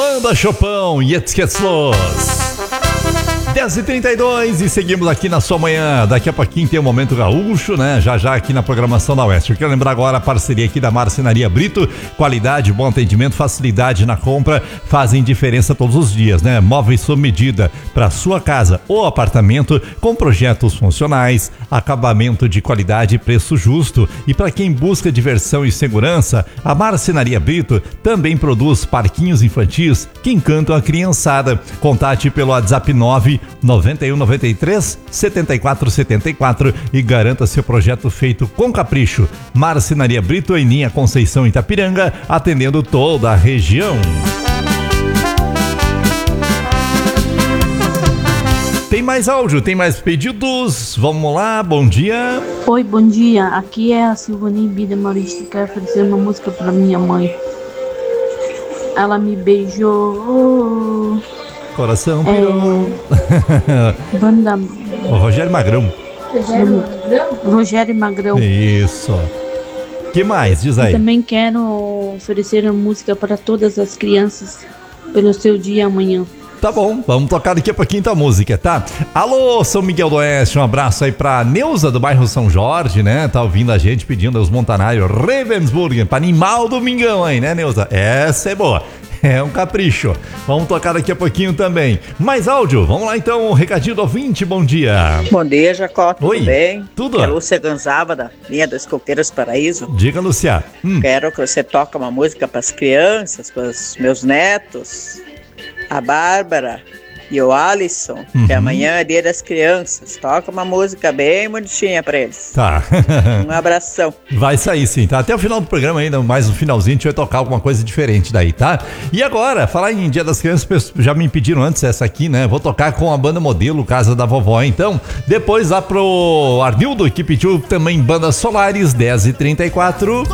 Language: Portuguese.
Banda Chopão e Etzquetzlos. 10h32 e seguimos aqui na sua manhã. Daqui a pouquinho tem o Momento Gaúcho, né? Já aqui na programação da Oeste. Eu quero lembrar agora a parceria aqui da Marcenaria Brito. Qualidade, bom atendimento, facilidade na compra fazem diferença todos os dias, né? Móveis sob medida para sua casa ou apartamento com projetos funcionais, acabamento de qualidade e preço justo. E para quem busca diversão e segurança, a Marcenaria Brito também produz parquinhos infantis que encantam a criançada. Contate pelo WhatsApp 99193-7474 e garanta seu projeto feito com capricho. Marcenaria Brito em linha Conceição Itapiranga, atendendo toda a região. Tem mais áudio, tem mais pedidos. Vamos lá, bom dia. Oi, bom dia. Aqui é a Silvani Bida Maurício. Quero oferecer uma música para minha mãe. Ela me beijou. Coração pirou. Banda. O Rogério Magrão. Rogério Magrão. Isso. Que mais? Diz aí. Eu também quero oferecer uma música para todas as crianças pelo seu dia amanhã. Tá bom, vamos tocar daqui a pouquinho tua música, tá? Alô, São Miguel do Oeste, um abraço aí pra Neuza do bairro São Jorge, né? Tá ouvindo a gente pedindo os Montanários Ravensburger pra animar o domingão aí, né, Neuza? Essa é boa. É um capricho. Vamos tocar daqui a pouquinho também. Mais áudio, vamos lá então, recadinho do ouvinte, bom dia. Bom dia, Jacó, tudo Oi, bem? tudo. É Lúcia Ganzava, da linha dos Coqueiros Paraíso. Diga, Lúcia. Quero que você toque uma música para as crianças, para os meus netos, a Bárbara e o Alisson, que amanhã é dia das crianças. Toca uma música bem bonitinha para eles. Tá. Um abração. Vai sair sim, tá? Até o final do programa ainda, mais no finalzinho, a gente vai tocar alguma coisa diferente daí, tá? E agora, falar em Dia das Crianças, já me pediram antes essa aqui, né? Vou tocar com a banda Modelo, Casa da Vovó, então. Depois lá pro Arnildo, que pediu também Bandas Solares, 10h34.